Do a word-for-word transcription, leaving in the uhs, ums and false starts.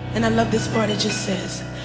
And I love this part, it just says,